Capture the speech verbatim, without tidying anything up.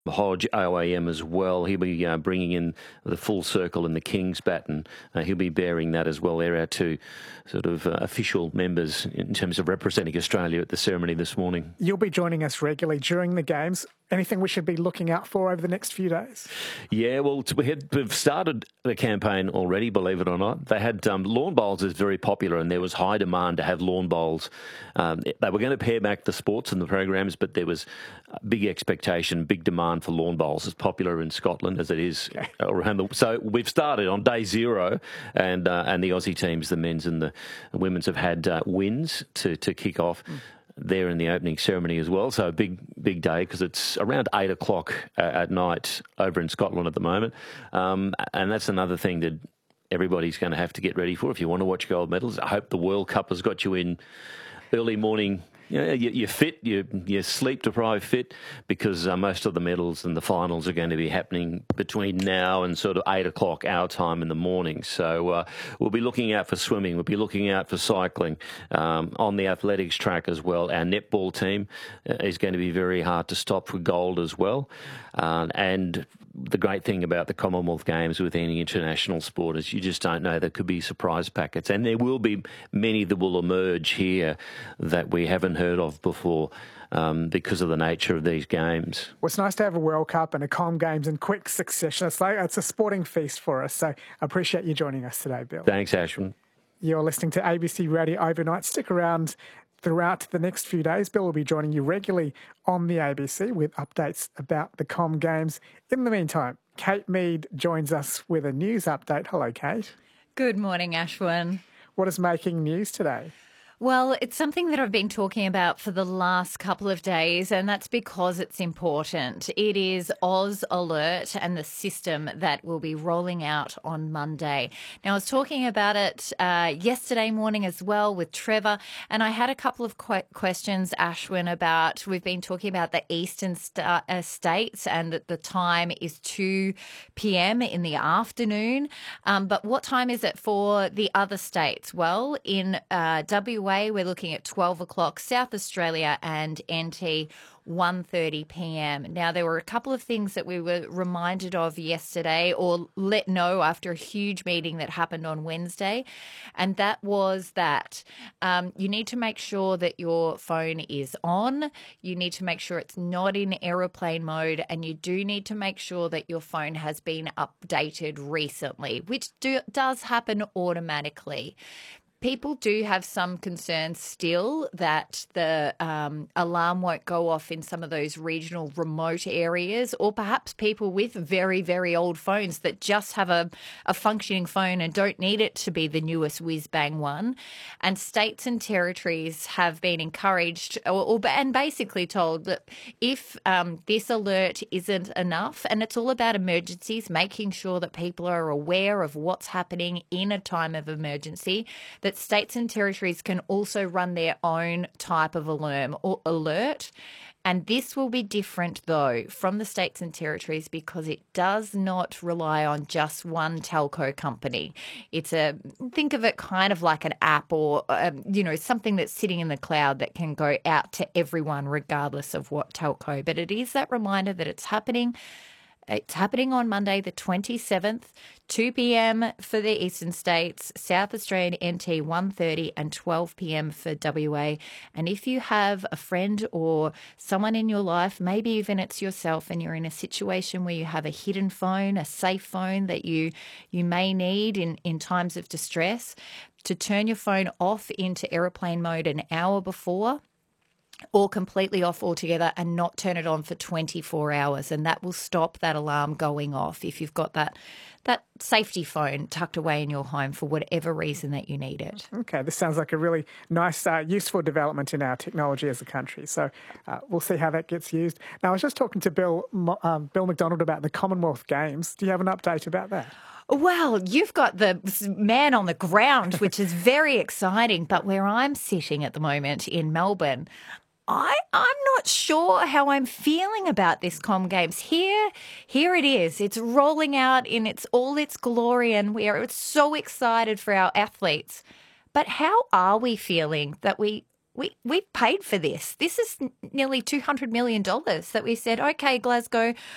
Hodge, O A M as well. He'll be uh, bringing in the full circle and the King's baton. Uh, he'll be bearing that as well. They're our two sort of uh, official members in terms of representing Australia at the ceremony this morning. You'll be joining us regularly during the games. Anything we should be looking out for over the next few days? Yeah, well, we had, we've started the campaign already, believe it or not. They had um, lawn bowls is very popular, and there was high demand to have lawn bowls. Um, they were going to pare back the sports and the programs, but there was a big expectation, big demand for lawn bowls. It's popular in Scotland as it is okay. around the. So we've started on day zero, and uh, and the Aussie teams, the men's and the women's, have had uh, wins to to kick off. Mm. There in the opening ceremony as well. So a big, big day because it's around eight o'clock uh, at night over in Scotland at the moment. Um, and that's another thing that everybody's going to have to get ready for if you want to watch gold medals. I hope the World Cup has got you in early morning. You know, you're fit, you're, you're sleep-deprived fit, because uh, most of the medals and the finals are going to be happening between now and sort of eight o'clock our time in the morning. So uh, we'll be looking out for swimming, we'll be looking out for cycling, um, on the athletics track as well. Our netball team is going to be very hard to stop for gold as well. Uh, and the great thing about the Commonwealth Games with any international sport is you just don't know. There could be surprise packets, and there will be many that will emerge here that we haven't heard of before um, because of the nature of these games. Well, it's nice to have a World Cup and a Com Games in quick succession. It's like it's a sporting feast for us. So I appreciate you joining us today, Bill. Thanks, Ashwin. You're listening to A B C Radio Overnight. Stick around throughout the next few days. Bill will be joining you regularly on the A B C with updates about the Com Games. In the meantime, Kate Mead joins us with a news update. Hello, Kate. Good morning, Ashwin. What is making news today? Well, it's something that I've been talking about for the last couple of days, and that's because it's important. It is Oz Alert and the system that will be rolling out on Monday. Now, I was talking about it uh, yesterday morning as well with Trevor, and I had a couple of qu- questions, Ashwin, about, we've been talking about the eastern st- uh, states, and that the time is two p.m. in the afternoon. Um, but what time is it for the other states? Well, in uh, W A, we're looking at twelve o'clock, South Australia and N T, one thirty p.m. Now, there were a couple of things that we were reminded of yesterday, or let know after a huge meeting that happened on Wednesday, and that was that um, you need to make sure that your phone is on, you need to make sure it's not in aeroplane mode, and you do need to make sure that your phone has been updated recently, which do, does happen automatically. People do have some concerns still that the um, alarm won't go off in some of those regional remote areas, or perhaps people with very, very old phones that just have a, a functioning phone and don't need it to be the newest whiz-bang one. And states and territories have been encouraged or, or and basically told that if um, this alert isn't enough, and it's all about emergencies, making sure that people are aware of what's happening in a time of emergency, that states and territories can also run their own type of alarm or alert. And this will be different, though, from the states and territories, because it does not rely on just one telco company. It's a, think of it kind of like an app, or, um, you know, something that's sitting in the cloud that can go out to everyone regardless of what telco. But it is that reminder that it's happening. It's happening on Monday, the twenty-seventh, two p.m. for the eastern states, South Australian N T one thirty and twelve p.m. for W A. And if you have a friend or someone in your life, maybe even it's yourself, and you're in a situation where you have a hidden phone, a safe phone that you you may need in, in times of distress, to turn your phone off into aeroplane mode an hour before, or completely off altogether, and not turn it on for twenty-four hours. And that will stop that alarm going off if you've got that that safety phone tucked away in your home for whatever reason that you need it. Okay, this sounds like a really nice, uh, useful development in our technology as a country. So uh, we'll see how that gets used. Now, I was just talking to Bill, um, Bill McDonald about the Commonwealth Games. Do you have an update about that? Well, you've got the man on the ground, which is very exciting. But where I'm sitting at the moment in Melbourne, I, I'm not sure how I'm feeling about this Com Games. Here, here it is. It's rolling out in its all its glory, and we are so excited for our athletes. But how are we feeling that we we we've paid for this? This is nearly two hundred million dollars that we said, okay, Glasgow,